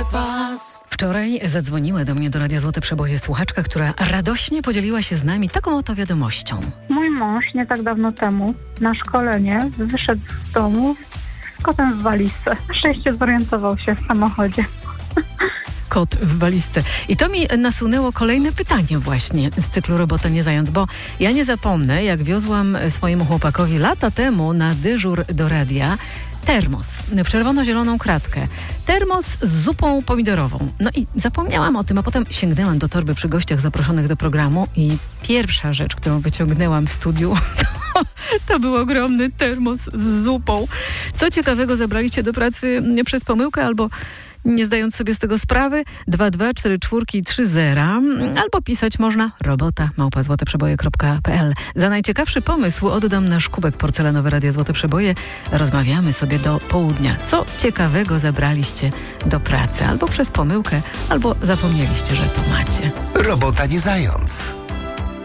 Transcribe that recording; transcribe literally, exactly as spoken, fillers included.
Wczoraj zadzwoniła do mnie do Radia Złote Przeboje słuchaczka, która radośnie podzieliła się z nami taką oto wiadomością. Mój mąż nie tak dawno temu na szkolenie wyszedł z domu z kotem w walizce. Na szczęście zorientował się w samochodzie. Kot w walizce. I to mi nasunęło kolejne pytanie właśnie z cyklu Robota nie zając, bo ja nie zapomnę, jak wiozłam swojemu chłopakowi lata temu na dyżur do radia termos w czerwono-zieloną kratkę. Termos z zupą pomidorową. No i zapomniałam o tym, a potem sięgnęłam do torby przy gościach zaproszonych do programu i pierwsza rzecz, którą wyciągnęłam w studiu, to, to był ogromny termos z zupą. Co ciekawego zabraliście do pracy przez pomyłkę albo nie zdając sobie z tego sprawy? dwa dwa cztery cztery trzy zero albo pisać można robota małpa złoteprzeboje kropka p l. Za najciekawszy pomysł oddam nasz kubek porcelanowy Radia Złote Przeboje. Rozmawiamy sobie do południa. Co ciekawego zabraliście do pracy? Albo przez pomyłkę, albo zapomnieliście, że to macie. Robota nie zając.